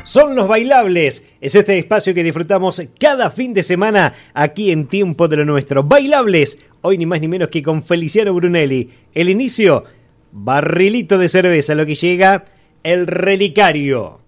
Son los bailables. Es este espacio que disfrutamos cada fin de semana aquí en Tiempo de lo Nuestro. Bailables, hoy ni más ni menos que con Feliciano Brunelli. El inicio, barrilito de cerveza, lo que llega, el relicario.